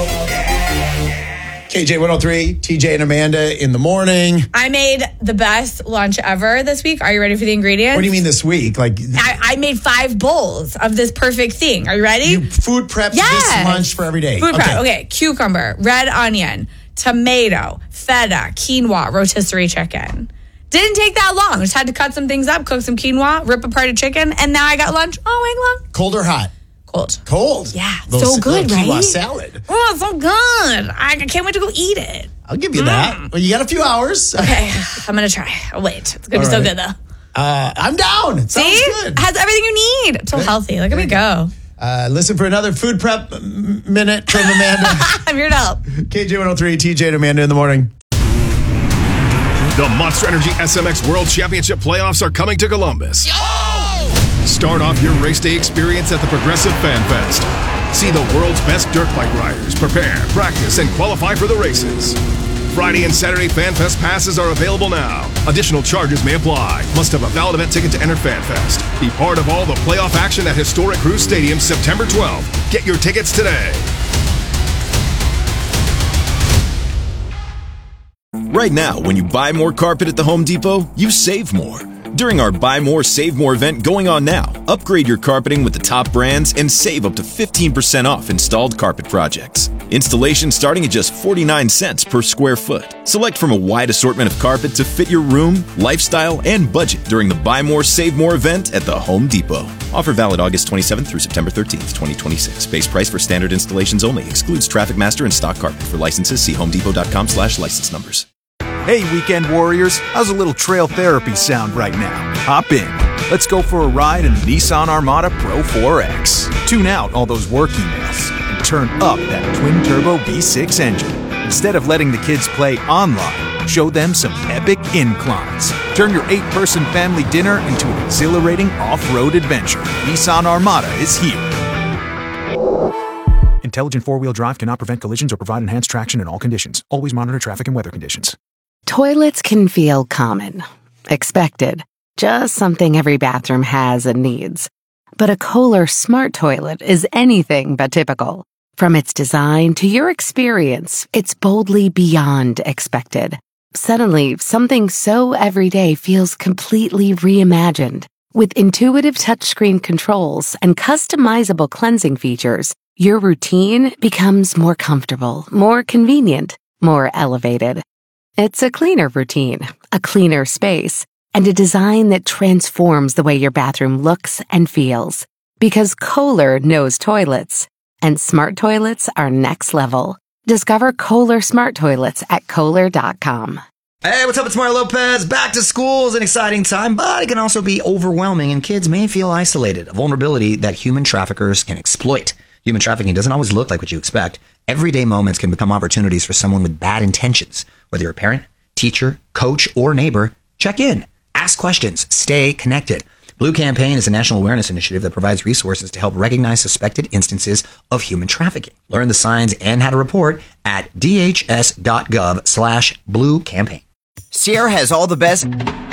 KJ 103, TJ and Amanda in the morning. I made the best lunch ever this week. Are you ready for the ingredients? What do you mean this week? I made 5 bowls of this perfect thing. Are you ready? You food prepped this lunch for every day. Food prep. Okay. Cucumber, red onion, tomato, feta, quinoa, rotisserie chicken. Didn't take that long. Just had to cut some things up, cook some quinoa, rip apart a chicken, and now I got lunch all week long. Cold or hot? Cold. Yeah. So good, right? Quinoa salad. Oh, so good. I can't wait to go eat it. I'll give you that. Well, you got a few hours. Okay. I'm going to try. I'll wait. It's going to be so good, though. I'm down. It sounds good. Has everything you need. It's so healthy. Look at me go. Listen for another food prep minute from Amanda. I'm here to help. KJ 103, TJ and Amanda in the morning. The Monster Energy SMX World Championship playoffs are coming to Columbus. Start off your race day experience at the Progressive Fan Fest. See the world's best dirt bike riders prepare, practice, and qualify for the races. Friday and Saturday Fan Fest passes are available now. Additional charges may apply. Must have a valid event ticket to enter Fan Fest. Be part of all the playoff action at Historic Cruise Stadium September 12th. Get your tickets today. Right now, when you buy more carpet at the Home Depot, you save more. During our Buy More, Save More event going on now, upgrade your carpeting with the top brands and save up to 15% off installed carpet projects. Installation starting at just 49 cents per square foot. Select from a wide assortment of carpet to fit your room, lifestyle, and budget during the Buy More, Save More event at the Home Depot. Offer valid August 27th through September 13th, 2026. Base price for standard installations only. Excludes Traffic Master and stock carpet. For licenses, see homedepot.com/license numbers. Hey, weekend warriors, how's a little trail therapy sound right now? Hop in. Let's go for a ride in the Nissan Armada Pro 4X. Tune out all those work emails and turn up that twin-turbo V6 engine. Instead of letting the kids play online, show them some epic inclines. Turn your 8-person family dinner into an exhilarating off-road adventure. Nissan Armada is here. Intelligent four-wheel drive cannot prevent collisions or provide enhanced traction in all conditions. Always monitor traffic and weather conditions. Toilets can feel common, expected, just something every bathroom has and needs. But a Kohler Smart Toilet is anything but typical. From its design to your experience, it's boldly beyond expected. Suddenly, something so everyday feels completely reimagined. With intuitive touchscreen controls and customizable cleansing features, your routine becomes more comfortable, more convenient, more elevated. It's a cleaner routine, a cleaner space, and a design that transforms the way your bathroom looks and feels. Because Kohler knows toilets, and smart toilets are next level. Discover Kohler Smart Toilets at Kohler.com. Hey, what's up? It's Mario Lopez. Back to school is an exciting time, but it can also be overwhelming, and kids may feel isolated, a vulnerability that human traffickers can exploit. Human trafficking doesn't always look like what you expect. Everyday moments can become opportunities for someone with bad intentions. Whether you're a parent, teacher, coach, or neighbor, check in, ask questions, stay connected. Blue Campaign is a national awareness initiative that provides resources to help recognize suspected instances of human trafficking. Learn the signs and how to report at dhs.gov/Blue Campaign. Sierra has all the best